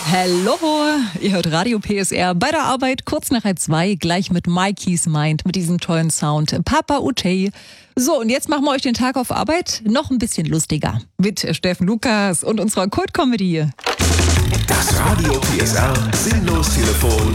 Hallo, ihr hört Radio PSR bei der Arbeit kurz nach 2, gleich mit Mikey's Mind, mit diesem tollen Sound, Papa Utey. So, und jetzt machen wir euch den Tag auf Arbeit noch ein bisschen lustiger mit Steffen Lukas und unserer Kult-Comedy. Das Radio PSR Sinnlos-Telefon.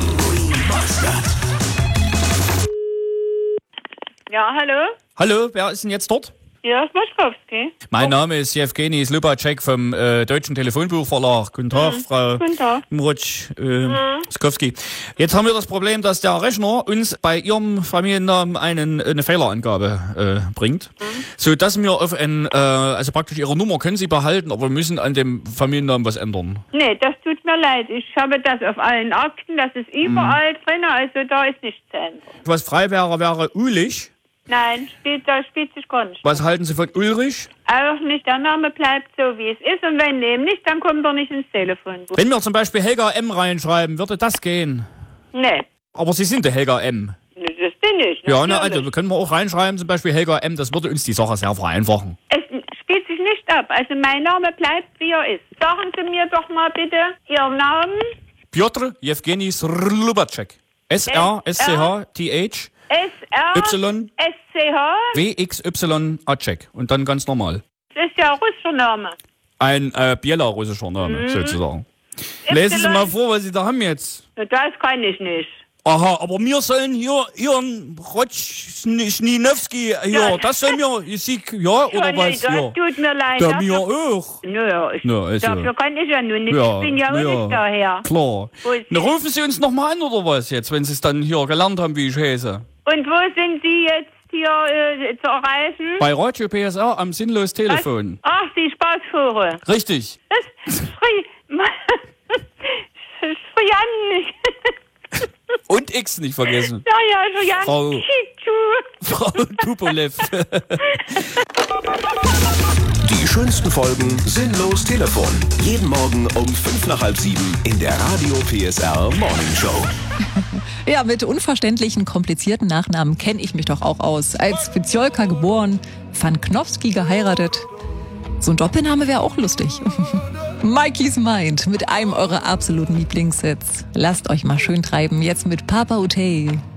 Ja, hallo? Hallo, wer ist denn jetzt dort? Ja, ist Maschkowski. Mein Name ist Jewgeni Slupacek vom Deutschen Telefonbuchverlag. Guten Tag, Frau Guten Tag. Skowski. Jetzt haben wir das Problem, dass der Rechner uns bei Ihrem Familiennamen eine Fehlerangabe bringt, so dass wir auf also praktisch Ihre Nummer können Sie behalten, aber wir müssen an dem Familiennamen was ändern. Nee, das tut mir leid. Ich habe das auf allen Akten, das ist überall drin, also da ist nichts zu ändern. Was frei wäre Ulich. Nein, da spielt sich gar nicht. Was halten Sie von Ulrich? Auch nicht, der Name bleibt so, wie es ist, und wenn eben nicht, dann kommt er nicht ins Telefonbuch. Wenn wir zum Beispiel Helga M. reinschreiben, würde das gehen? Nee. Aber Sie sind der Helga M. Nee, das bin ich. Ja, ne, also können wir auch reinschreiben, zum Beispiel Helga M., das würde uns die Sache sehr vereinfachen. Es spielt sich nicht ab, also mein Name bleibt, wie er ist. Sagen Sie mir doch mal bitte Ihren Namen. Piotr Jewgeni Slupacek. S-R-S-C-H-T-H S-R-S-C-H W-X-Y-Acek. Und dann ganz normal. Das ist ja ein russischer Name. Ein bielorussischer Name, sozusagen. Lesen Sie mal vor, was Sie da haben jetzt. Das kann ich nicht. Aha, aber wir sollen hier Rotschninowski, hier, das sollen wir, oder was? Das tut mir leid. Ja, mir auch. Naja, also. dafür kann ich ja nur nicht. Ja, Ich bin ja auch nicht daher. Klar. Na, rufen Sie uns nochmal an, oder was jetzt, wenn Sie es dann hier gelernt haben, wie ich heiße? Und wo sind Sie jetzt hier zu erreichen? Bei Radio PSR am Sinnlos-Telefon. Ach, die Spaßfuhre. Richtig. Das ist nicht. Und X nicht vergessen. Ja, Frau Tupolev. Die schönsten Folgen Sinnlos Telefon. Jeden Morgen um 6:55 in der Radio PSR Morning Show. Ja, mit unverständlichen, komplizierten Nachnamen kenne ich mich doch auch aus. Als Fiziolka geboren, Van Knofsky geheiratet. So ein Doppelname wäre auch lustig. Mikey's Mind mit einem eurer absoluten Lieblingshits. Lasst euch mal schön treiben, jetzt mit Papa Utey.